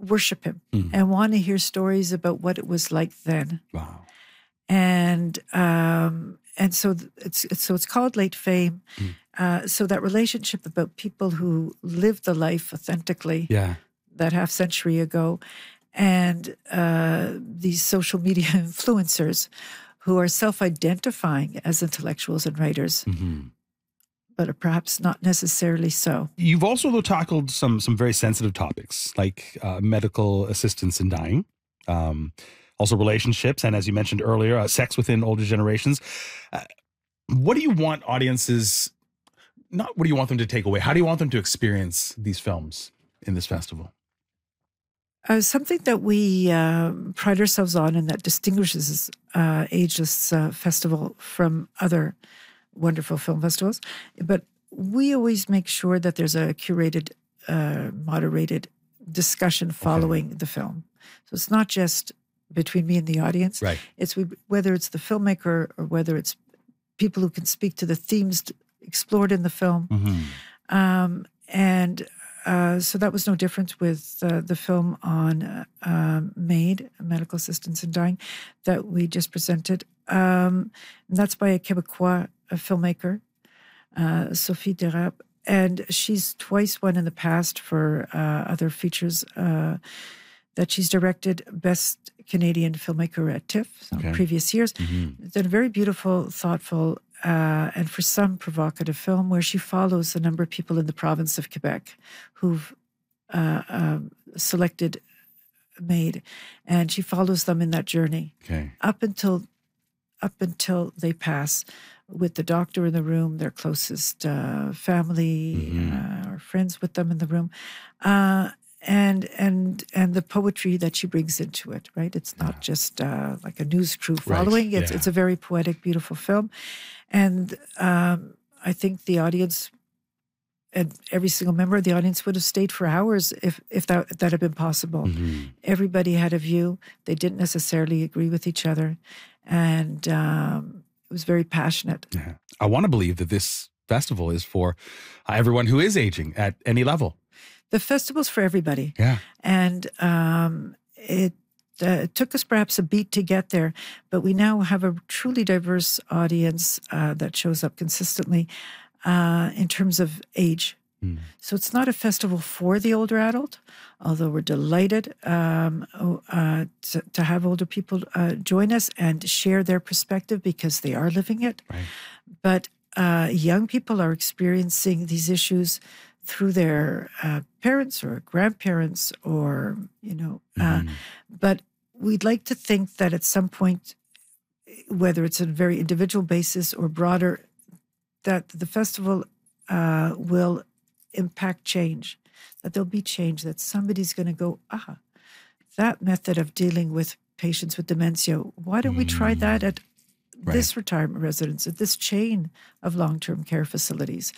worship him and want to hear stories about what it was like then. Wow. And so it's called Late Fame. So that relationship about people who lived the life authentically that half century ago, and these social media influencers who are self-identifying as intellectuals and writers, but are perhaps not necessarily so. You've also, though, tackled some very sensitive topics like medical assistance in dying, also relationships, and as you mentioned earlier, sex within older generations. What do you want audiences, not what do you want them to take away, how do you want them to experience these films in this festival? Something that we pride ourselves on and that distinguishes Ageless Festival from other wonderful film festivals, but we always make sure that there's a curated, moderated discussion following the film. So it's not just between me and the audience. Right. It's whether it's the filmmaker or whether it's people who can speak to the themes explored in the film. So that was no different with the film on MAID, Medical Assistance in Dying, that we just presented. And that's by a Quebecois filmmaker, Sophie Derab. And she's twice won in the past for other features that she's directed, Best Canadian Filmmaker at TIFF, previous years. It's a very beautiful, thoughtful, and for some provocative film where she follows a number of people in the province of Quebec who've selected MAID, and she follows them in that journey up until they pass, with the doctor in the room, their closest family or friends with them in the room, and the poetry that she brings into it. Right, it's not just like a news crew following. It's a very poetic, beautiful film. And I think the audience and every single member of the audience would have stayed for hours if that had been possible. Everybody had a view. They didn't necessarily agree with each other. And it was very passionate. I want to believe that this festival is for everyone who is aging at any level. The festival's for everybody. And it took us perhaps a beat to get there, but we now have a truly diverse audience that shows up consistently in terms of age. So it's not a festival for the older adult, although we're delighted to have older people join us and share their perspective because they are living it. But young people are experiencing these issues through their parents or grandparents or, but we'd like to think that at some point, whether it's on a very individual basis or broader, that the festival will impact change, that there'll be change, that somebody's going to go, that method of dealing with patients with dementia, why don't we try that at this retirement residence, at this chain of long-term care facilities?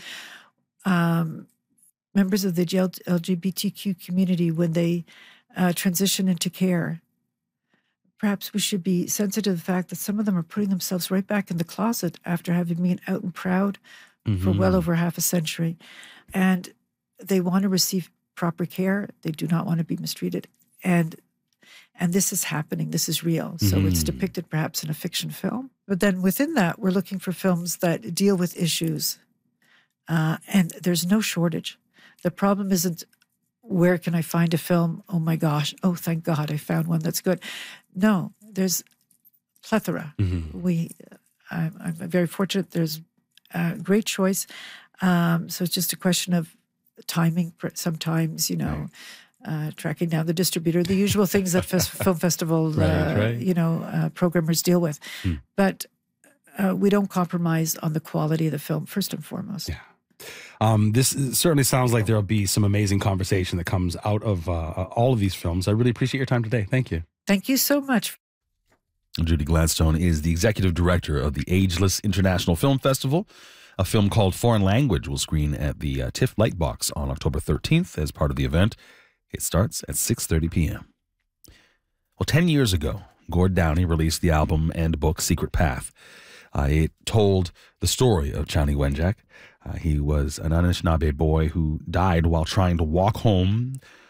Members of the LGBTQ community, when they transition into care, perhaps we should be sensitive to the fact that some of them are putting themselves right back in the closet after having been out and proud for well over half a century. And they want to receive proper care. They do not want to be mistreated. And this is happening. This is real. So it's depicted perhaps in a fiction film. But then within that, we're looking for films that deal with issues. And there's no shortage. The problem isn't, where can I find a film? Oh my gosh. Oh, thank God I found one that's good. No, there's plethora. I'm very fortunate. There's a great choice. So it's just a question of timing. Sometimes, tracking down the distributor, the usual things that film festival, programmers deal with. But we don't compromise on the quality of the film, first and foremost. This certainly sounds like there'll be some amazing conversation that comes out of all of these films. I really appreciate your time today. Thank you. Thank you so much. Judy Gladstone is the executive director of the Ageless International Film Festival. A film called Foreign Language will screen at the TIFF Lightbox on October 13th as part of the event. It starts at 6:30 p.m. Well, 10 years ago, Gord Downie released the album and book Secret Path. It told the story of Chani Wenjack. He was an Anishinaabe boy who died while trying to walk home